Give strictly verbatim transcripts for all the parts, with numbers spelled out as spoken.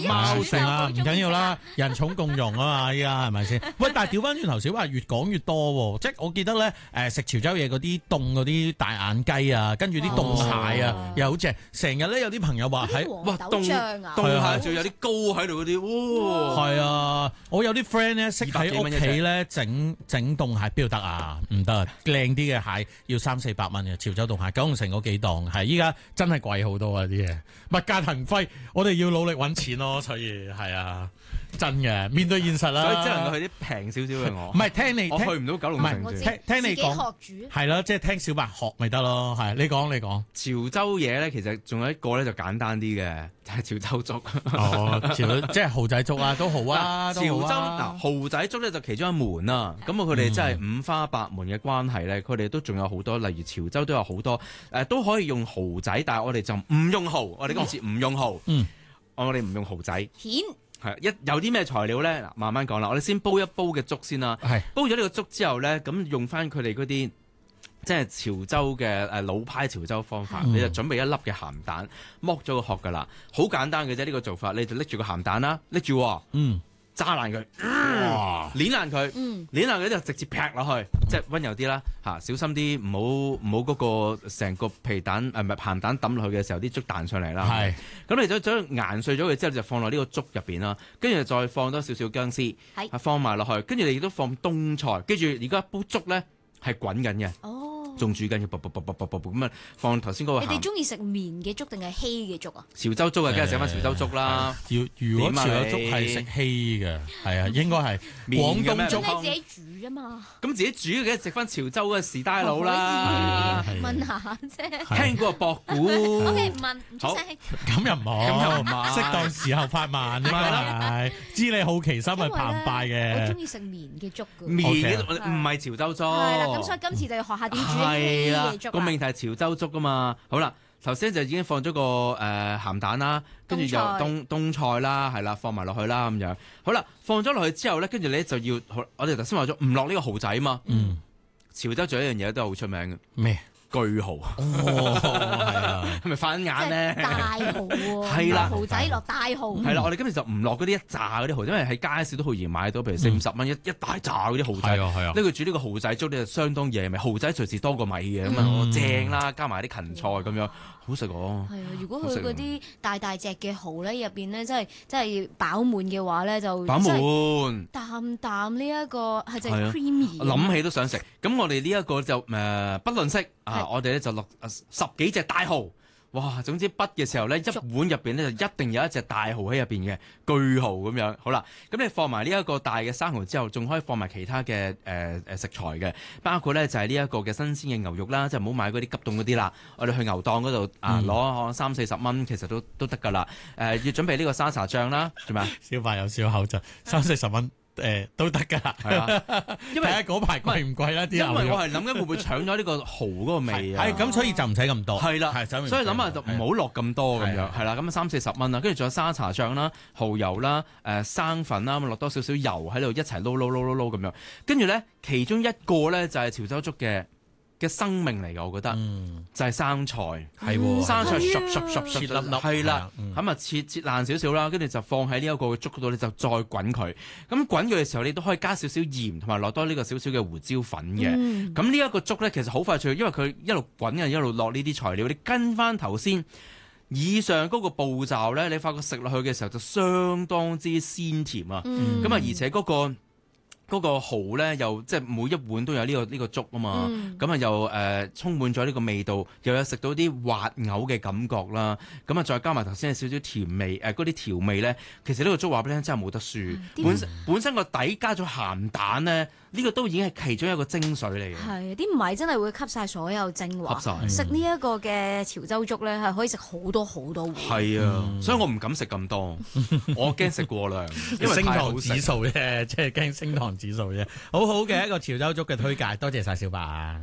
貓性啊，唔緊要啦，人寵共融啊嘛，依家係咪先？喂，但係調翻轉頭，小華越講越多喎，即係我記得咧，誒食潮州嘢嗰啲凍嗰啲大眼雞啊，跟住啲凍蟹啊，又好正。成日咧有啲朋友話喺哇凍凍蟹仲有啲膏喺度嗰啲，哇！ 係啊，我有啲 friend 咧識喺屋企咧整整凍蟹，邊度得啊？唔得啊，靚啲嘅蟹要三四百蚊嘅潮州凍蟹，九龍城嗰幾檔係依家真係貴好多啊啲嘢，物價騰飛，我哋要努力揾錢咯，所以係啊，真嘅面對現實啦， 所以只能夠去啲平少少嘅我。 唔係聽你， 我去唔到九龍城住， 聽聽你講，係咯，即係聽小白學咪得咯，係你講你講。 潮州嘢咧，其實仲有一個咧就簡單啲嘅，就係潮州粥。 哦，潮即係蠔仔粥啊，都好啊， 潮州嗱蠔仔粥咧就其中一門啦。咁啊，佢哋真係五花八門嘅關係咧，佢哋都仲有好多，例如潮州都有好多誒，都可以用蠔仔，但係我哋就唔用蠔，我哋今次唔用蠔， 嗯， 我哋唔用蠔仔。 蜆係一有啲咩材料咧？嗱，慢慢講啦。我哋先煲一煲嘅粥先啦。 係煲咗呢個粥之後咧，咁用翻佢哋嗰啲即係潮州嘅誒老派潮州方法， 嗯、 你就準備一粒嘅鹹蛋，剝咗個殼噶啦，好簡單嘅啫。呢、這個做法，你就拎住個鹹蛋啦，拎住， 嗯， 揸爛佢，嗯、攣爛佢， 嗯， 攣爛佢就直接劈落去，即係溫柔啲啦嚇，小心啲，唔好唔好嗰個成個皮蛋誒唔係鹹蛋抌落去嘅時候，啲粥彈上嚟啦。 係， 咁你就將研碎咗佢之後，就放落呢個粥入邊啦，跟住再放多少少薑絲，係放埋落去，跟住你亦都放冬菜，跟住而家煲粥咧係滾緊嘅。 哦。 仲煮緊嘅，啵啵啵啵啵啵咁啊！放頭先嗰個。 你哋中意食綿嘅粥定係稀嘅粥啊？ 潮州粥啊，梗係食翻潮州粥啦。 要如果潮州粥係食稀嘅，係啊，應該係廣東粥。 咁你自己煮啊嘛？ 咁自己煮嘅食翻潮州嘅士大佬啦。 問下啫。 聽過博古。 O K，唔問，唔出聲。 咁又唔好， 咁又唔好， 適當時候發慢啊嘛。知你好奇心係澎湃嘅。 我中意食綿嘅粥嘅。 綿嘅唔係潮州粥。 係啦，咁所以今次就要學下點煮。 係啦，個命題係潮州粥噶嘛。好啦，頭先就已經放咗個誒鹹蛋啦，跟住又冬冬菜啦，係啦，放埋落去啦咁樣。好啦，放咗落去之後咧，跟住咧就要，我哋頭先話咗唔落呢個蠔仔嘛。嗯，潮州仲有一樣嘢都係好出名嘅。咩？巨蠔啊！哦，係啊，係咪反眼咧？ 大蠔喎， 係啦， 蠔仔落大蠔。 係啦，我哋今日就唔落嗰啲一紮嗰啲蠔，因為喺街市都好易買到，譬如四五十蚊一一大紮嗰啲蠔仔。係啊係啊，呢個煮呢個蠔仔粥咧就相當野味，蠔仔隨時多過米嘅咁啊，正啦，加埋啲芹菜咁樣，好食喎。係啊，如果佢嗰啲大大隻嘅蠔咧，入邊咧真係真係飽滿嘅話咧，就飽滿啖啖呢一個係就 creamy。 諗起都想食。咁我哋呢一個就誒不吝嗇啊！我哋咧就落十幾隻大蠔，哇！總之畢嘅時候咧，一碗入邊咧就一定有一隻大蠔喺入邊嘅巨蠔咁樣。好啦，咁你放埋呢一個大嘅生蠔之後，仲可以放埋其他嘅誒誒食材嘅，包括咧就係呢一個嘅新鮮嘅牛肉啦，即係唔好買嗰啲急凍嗰啲啦。我哋去牛檔嗰度啊，攞三四十蚊，其實都都得㗎啦。誒、呃，要準備呢個沙茶醬啦，做咩啊？ 小白有少口就三四十蚊。誒、欸，都得噶，係啊，因為睇下嗰排貴唔貴啦啲。 因為我係諗緊會唔會搶咗呢個蠔嗰個味啊？ 係咁，所以就唔使咁多。係啦，係， 所以諗下就唔好落咁多咁樣，係啦。咁三四十蚊啦，跟住仲有沙茶醬啦、蠔油啦、誒、呃、生粉啦，咁落多少少油喺度一齊撈撈撈撈撈咁樣。跟住咧，其中一個咧就係潮州粥嘅嘅生命嚟嘅，我覺得，嗯、就係生菜，係、嗯、生菜熟熟熟切粒粒，係啦，咁啊切切爛少少啦，跟住就放喺呢一個粥嗰度，你就再滾佢。咁滾佢嘅時候，你都可以加少少鹽，同埋落多呢個少少嘅胡椒粉嘅。咁呢一個粥咧，其實好快脆，因為佢一路滾啊，一路落呢啲材料，你跟翻頭先以上嗰個步驟咧，你發覺食落去嘅時候就相當之鮮甜啊。咁啊、嗯，而且嗰、嗰個。嗰個蠔咧，又即係每一碗都有呢、呢個呢、呢個粥啊嘛，咁啊、嗯、又誒、呃、充滿咗呢個味道，又有食到啲滑嘔嘅感覺啦，咁啊再加埋頭先有少少甜味，誒嗰啲調味咧，其實呢個粥話俾你聽真係冇得輸，嗯、本身本身個底加咗鹹蛋咧，呢、呢個都已經係其中一個精髓嚟嘅。係， 啲米真係會吸晒所有精華，食呢一個嘅潮州粥咧係可以食好多好多碗。係啊，嗯、所以我唔敢食咁多，我驚食過量，因為升糖指數啫，即係驚升糖指數啫，好好嘅一個潮州粥嘅推介，多謝晒小白啊！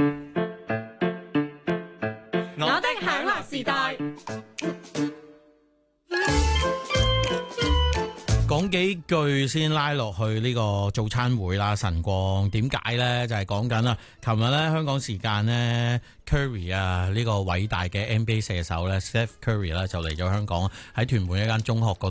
我的享樂時代， 講幾句先拉落去呢個早餐會啦。晨光點解咧？就係講緊啦，琴日咧香港時間咧 Curry 啊呢個偉大嘅 N B A 射手咧 Steph Curry 咧就嚟咗香港，喺屯門一間中學嗰